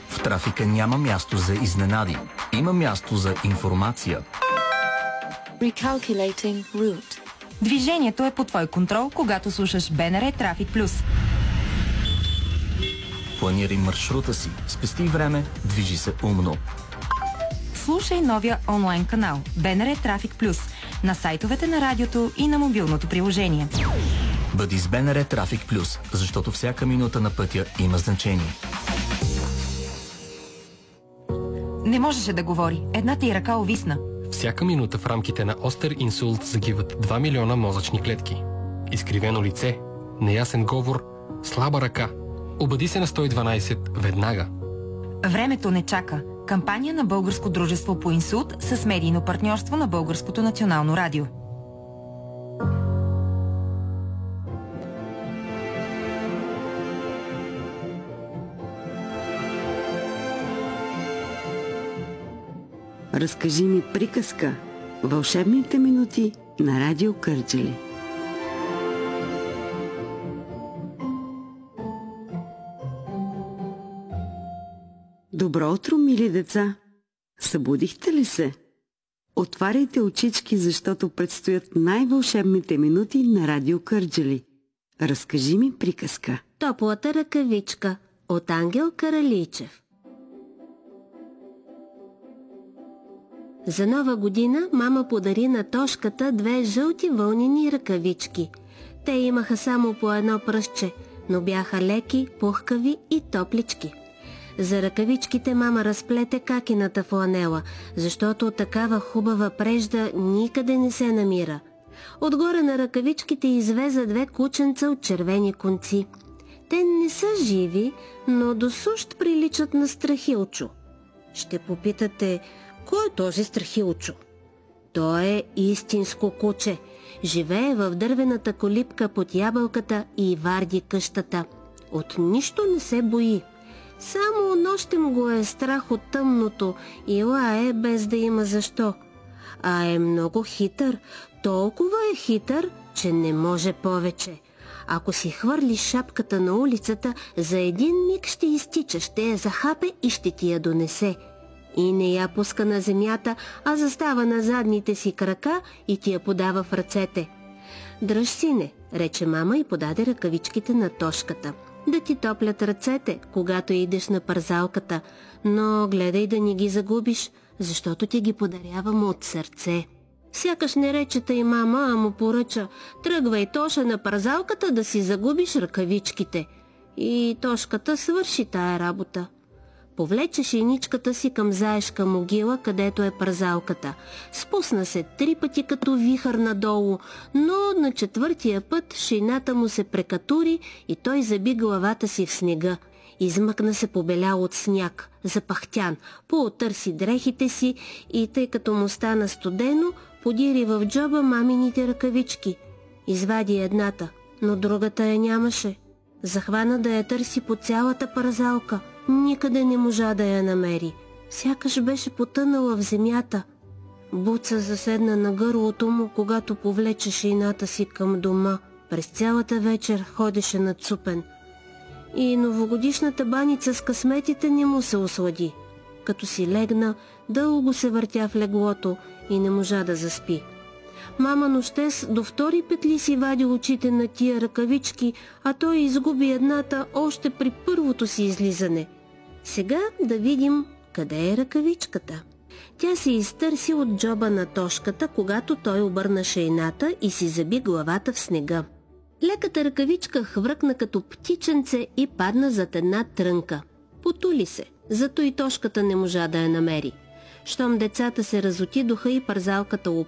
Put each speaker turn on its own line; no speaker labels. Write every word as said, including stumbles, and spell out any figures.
В трафика няма място за изненади. Има място за информация.
Recalculating route.
Движението е под твой контрол, когато слушаш БНР Трафик Плюс.
Планирай маршрута си, спести време, движи се умно.
Слушай новия онлайн канал БНР Трафик Плюс на сайтовете на радиото и на мобилното приложение.
Бъди с БНР Трафик Плюс, защото всяка минута на пътя има значение.
Не можеше да говори. Едната й ръка увисна.
Всяка минута в рамките на остър инсулт загиват два милиона мозъчни клетки. Изкривено лице, неясен говор, слаба ръка. Обади се на сто и дванайсет веднага.
Времето не чака. Кампания на Българско дружество по инсулт с медийно партньорство на Българското национално радио.
Разкажи ми приказка. Вълшебните минути на Радио Кърджали. Добро утро, мили деца! Събудихте ли се? Отваряйте очички, защото предстоят най-вълшебните минути на Радио Кърджали. Разкажи ми приказка.
Топлата ръкавичка от Ангел Каралийчев. За Нова година мама подари на Тошката две жълти вълнени ръкавички. Те имаха само по едно пръстче, но бяха леки, пухкави и топлички. За ръкавичките мама разплете какината фланела, защото такава хубава прежда никъде не се намира. Отгоре на ръкавичките извеза две кученца от червени конци. Те не са живи, но до сущ приличат на страхилчо. Ще попитате, кой е този страхилчо? Той е истинско куче. Живее в дървената колипка под ябълката и варди къщата. От нищо не се бои. Само нощем го е страх от тъмното и лае без да има защо. А е много хитър, толкова е хитър, че не може повече. Ако си хвърлиш шапката на улицата, за един миг ще изтича, ще я захапе и ще ти я донесе. И не я пуска на земята, а застава на задните си крака и ти я подава в ръцете. Дръж, сине, рече мама и подаде ръкавичките на Тошката. Да ти топлят ръцете, когато идеш на парзалката, но гледай да не ги загубиш, защото ти ги подарявам от сърце. Сякаш не речета и мама, а му поръча: тръгвай, Тоша, на парзалката да си загубиш ръкавичките. И Тошката свърши тая работа. Повлече шейничката си към заешка могила, където е парзалката. Спусна се три пъти като вихър надолу, но на четвъртия път шейната му се прекатури и той заби главата си в снега. Измъкна се побелял от сняг, запахтян, поотърси дрехите си и, тъй като му стана студено, подири в джоба мамините ръкавички. Извади едната, но другата я нямаше. Захвана да я търси по цялата парзалка. Никъде не можа да я намери. Сякаш беше потънала в земята. Буца заседна на гърлото му, когато повлече шейната си към дома. През цялата вечер ходеше нацупен. И новогодишната баница с късметите не му се ослади. Като си легна, дълго се въртя в леглото и не можа да заспи. Мама нощес до втори петли си вади очите на тия ръкавички, а той изгуби едната още при първото си излизане. Сега да видим къде е ръкавичката. Тя се изтърси от джоба на Тошката, когато той обърна шейната и си заби главата в снега. Леката ръкавичка хвъркна като птиченце и падна зад една трънка. Потули се, зато и Тошката не можа да я намери. Щом децата се разотидоха и парзалката